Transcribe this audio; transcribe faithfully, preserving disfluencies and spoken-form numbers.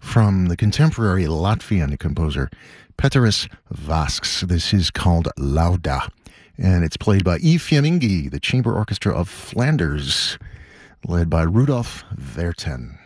from the contemporary Latvian composer Peteris Vasks. This is called Lauda, and it's played by Yves Fiammingi, the Chamber Orchestra of Flanders, led by Rudolf Verten.